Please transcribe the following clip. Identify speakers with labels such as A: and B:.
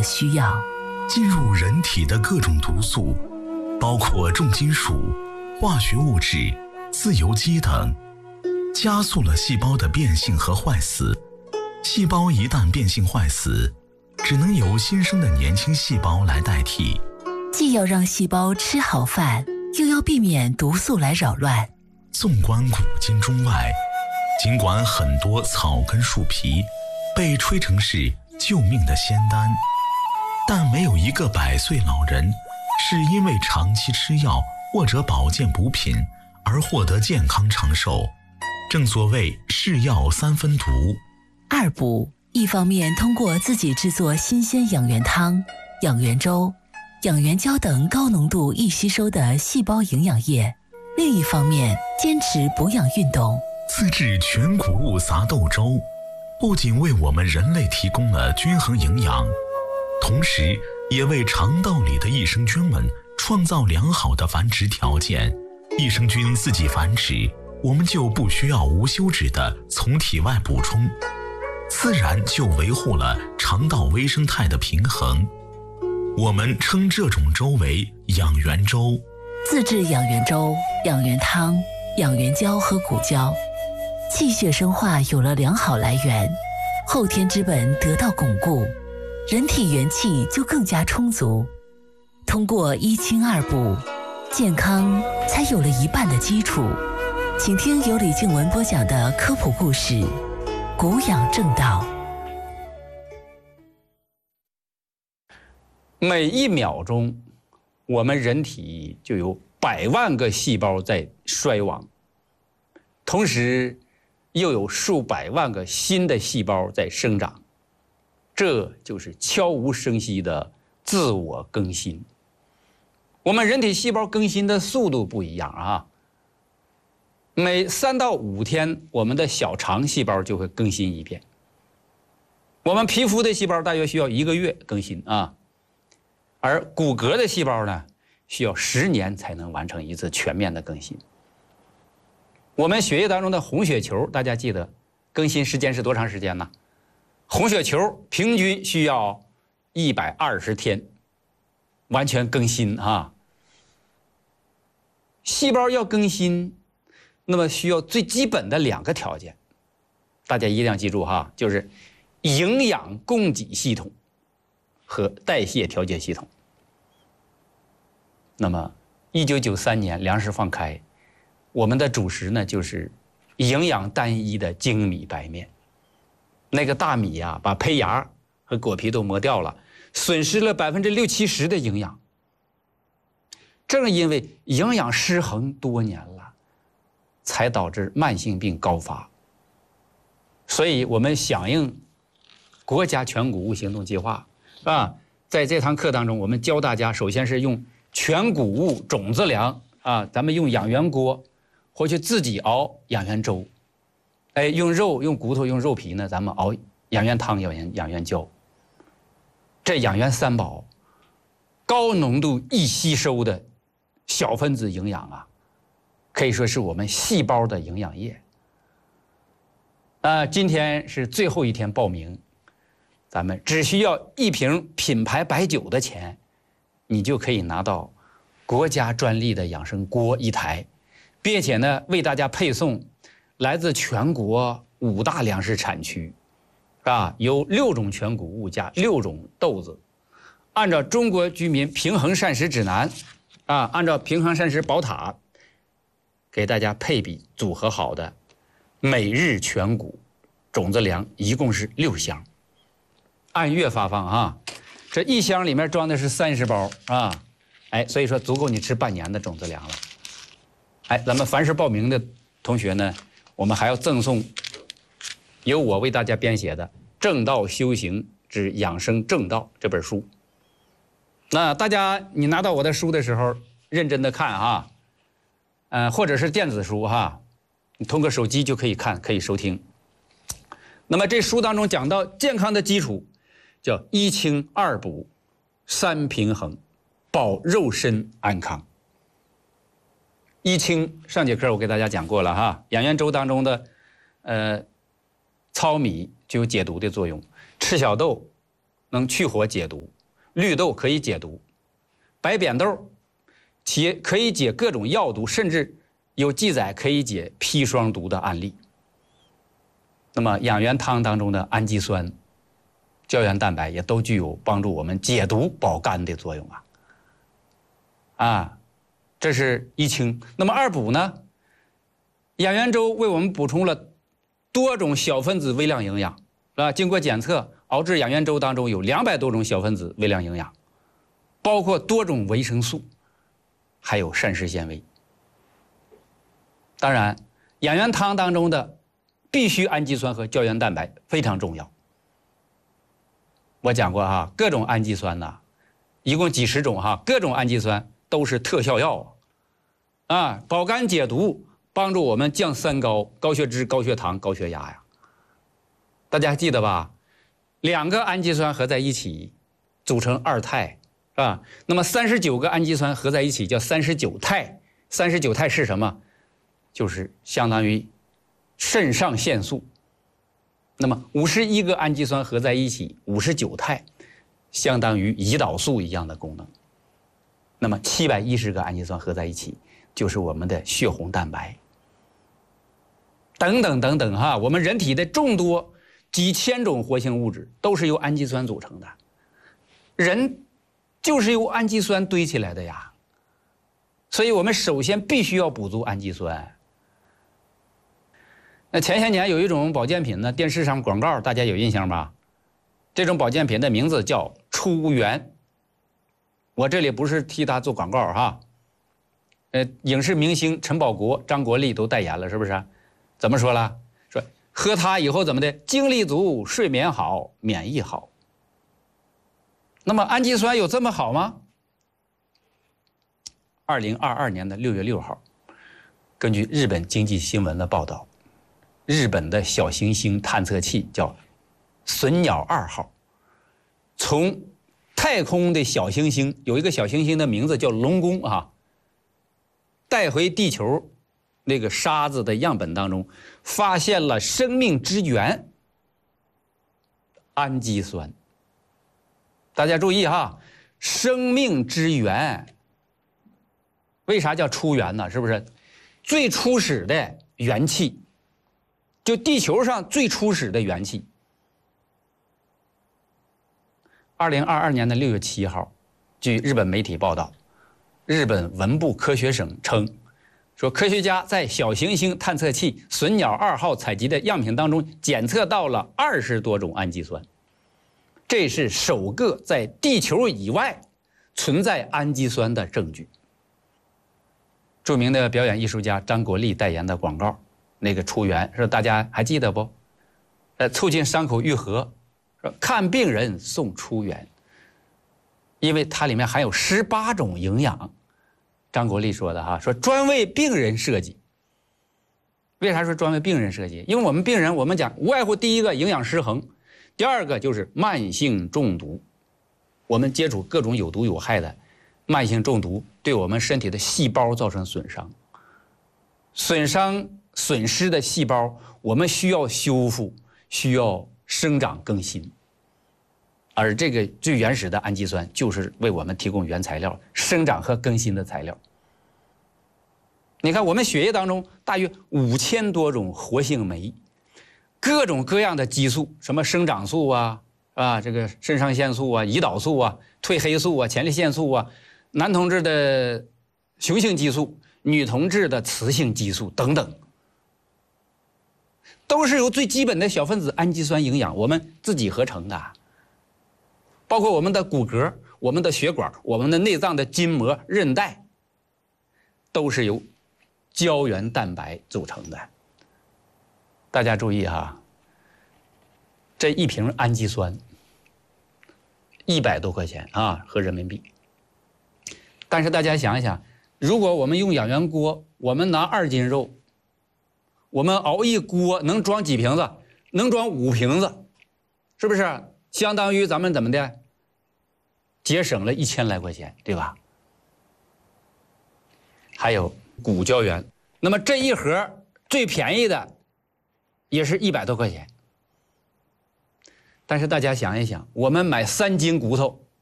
A: 的需要。
B: 进入人体的各种毒素，包括重金属、化学物质、自由基等，加速了细胞的变性和坏死。细胞一旦变性坏死，只能由新生的年轻细胞来代替。
A: 既要让细胞吃好饭，又要避免毒素来扰乱。
B: 纵观古今中外，尽管很多草根树皮被吹成是救命的仙丹，但没有一个100岁老人是因为长期吃药或者保健补品而获得健康长寿。正所谓是药3分毒。
A: 二补一方面通过自己制作新鲜养元汤、养元粥、养元胶等高浓度易吸收的细胞营养液，另一方面坚持补养运动。
B: 自制全谷物杂豆粥，不仅为我们人类提供了均衡营养，同时也为肠道里的益生菌们创造良好的繁殖条件。益生菌自己繁殖，我们就不需要无休止的从体外补充，自然就维护了肠道微生态的平衡。我们称这种粥为养元粥。
A: 自制养元粥、养元汤、养元胶和谷胶，气血生化有了良好来源，后天之本得到巩固，人体元气就更加充足。通过1清2补，健康才有了一半的基础。请听由李静文播讲的科普故事《谷养正道》。
C: 每1秒钟，我们人体就有100万个细胞在衰亡，同时又有数百万个新的细胞在生长，这就是悄无声息的自我更新。我们人体细胞更新的速度不一样啊，每3到5天，我们的小肠细胞就会更新一遍。我们皮肤的细胞大约需要1个月更新啊，而骨骼的细胞呢，需要10年才能完成一次全面的更新。我们血液当中的红血球，大家记得更新时间是多长时间呢？红血球平均需要120天完全更新啊。细胞要更新，那么需要最基本的2个条件，大家一定要记住哈，就是营养供给系统和代谢调节系统。那么1993年粮食放开，我们的主食呢就是营养单一的精米白面。那个大米呀，把胚芽和果皮都磨掉了，损失了60-70%的营养。正因为营养失衡多年了，才导致慢性病高发。所以我们响应国家全谷物行动计划啊，在这堂课当中，我们教大家，首先是用全谷物种子粮啊，咱们用养元锅，或去自己熬养元粥，哎，用肉、用骨头、用肉皮呢，咱们熬养元汤、养元胶。这养元3宝，高浓度易吸收的小分子营养啊，可以说是我们细胞的营养液。今天是最后一天报名，咱们只需要1瓶品牌白酒的钱，你就可以拿到国家专利的养生锅1台，并且呢，为大家配送来自全国5大粮食产区，由6种全谷物加6种豆子，按照中国居民平衡膳食指南，按照平衡膳食宝塔，给大家配比组合好的每日全谷种子粮，一共是6箱，按月发放啊。这1箱里面装的是30包啊，哎，所以说足够你吃半年的种子粮了。哎，咱们凡是报名的同学呢，我们还要赠送由我为大家编写的《正道修行之养生正道》这本书。那大家你拿到我的书的时候，认真的看啊，或者是电子书哈，你通过手机就可以看，可以收听。那么这书当中讲到健康的基础，叫1清2补3平衡，保肉身安康。1清上节课我给大家讲过了哈，养元粥当中的糙米就有解毒的作用，赤小豆能去火解毒，绿豆可以解毒，白扁豆可以解各种药毒，甚至有记载可以解砒霜毒的案例。那么养元汤当中的氨基酸、胶原蛋白也都具有帮助我们解毒保肝的作用啊！这是一清。那么二补呢？养元粥为我们补充了多种小分子微量营养，经过检测，熬制养元粥当中有200多种小分子微量营养，包括多种维生素，还有膳食纤维。当然，养元汤当中的必需氨基酸和胶原蛋白非常重要。我讲过各种氨基酸一共几十种各种氨基酸都是特效药保肝解毒，帮助我们降三高：高血脂、高血糖、高血压呀。大家记得吧？2个氨基酸合在一起组成二肽那么39个氨基酸合在一起叫39肽。39肽是什么？就是相当于肾上腺素。那么51个氨基酸合在一起59肽，相当于胰岛素一样的功能。那么710个氨基酸合在一起就是我们的血红蛋白。等等等等我们人体的众多几千种活性物质都是由氨基酸组成的，人就是由氨基酸堆起来的呀。所以我们首先必须要补足氨基酸。那前些年有一种保健品呢，电视上广告大家有印象吧？这种保健品的名字叫出源。我这里不是替他做广告影视明星陈宝国、张国立都代言了，是不是？怎么说了？说喝它以后怎么的？精力足，睡眠好，免疫好。那么氨基酸有这么好吗？2022年的6月6号，根据日本经济新闻的报道，日本的小行星探测器叫隼鸟2号，从太空的小行星，有一个小行星的名字叫龙宫带回地球那个沙子的样本当中，发现了生命之源氨基酸。大家注意生命之源，为啥叫出源呢？是不是最初始的元气，就地球上最初始的元气。2022年的6月7号，据日本媒体报道，日本文部科学省称，说科学家在小行星探测器隼鸟2号采集的样品当中检测到了20多种氨基酸，这是首个在地球以外存在氨基酸的证据。著名的表演艺术家张国立代言的广告，那个出源，说大家还记得不？促进伤口愈合，说看病人送出源，因为它里面含有18种营养。张国立说的说专为病人设计。为啥说专为病人设计？因为我们病人，我们讲无外乎第一个营养失衡，第二个就是慢性中毒。我们接触各种有毒有害的慢性中毒，对我们身体的细胞造成损伤，损失的细胞我们需要修复，需要生长更新。而这个最原始的氨基酸就是为我们提供原材料，生长和更新的材料。你看我们血液当中大约5000多种活性酶，各种各样的激素，什么生长素这个肾上腺素胰岛素褪黑素前列腺素男同志的雄性激素，女同志的雌性激素等等，都是由最基本的小分子氨基酸营养我们自己合成的。包括我们的骨骼、我们的血管、我们的内脏的筋膜、韧带，都是由胶原蛋白组成的。大家注意这一瓶氨基酸100多块钱合人民币。但是大家想一想，如果我们用养元锅，我们拿2斤肉，我们熬一锅能装几瓶子？能装5瓶子，是不是？相当于咱们怎么的？节省了1000来块钱，对吧？还有骨胶原，那么这一盒最便宜的也是100多块钱。 但是大家想一想，我们买3斤骨头，